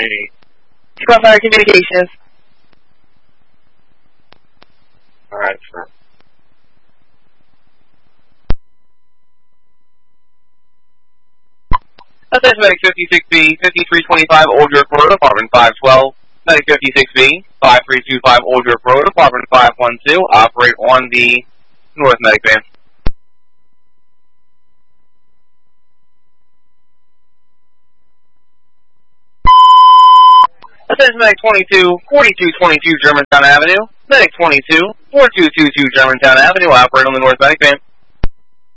Fire Communications. Alright, sure. That's Medic 56B, 5325 Old York Road, Apartment 512. Medic 56B, 5325 Old York Road, Apartment 512. Operate on the North Medic van. That's Medic 22, 4222 Germantown Avenue. Medic 22, 4222 Germantown Avenue. Operate on the North Medic van.